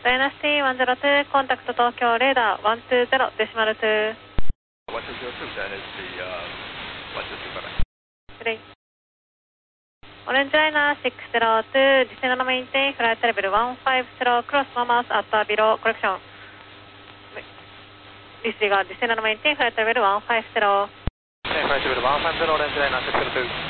Dynasty 102, contact 東京レーダー120 decimal 2。 120 Dynasty 120から。 失礼。Orange Liner 602, descend and maintain flight level 150, cross Mamas at below, correction. Disregard, descend and maintain flight level 150. Flight level 150, Orange Liner 602.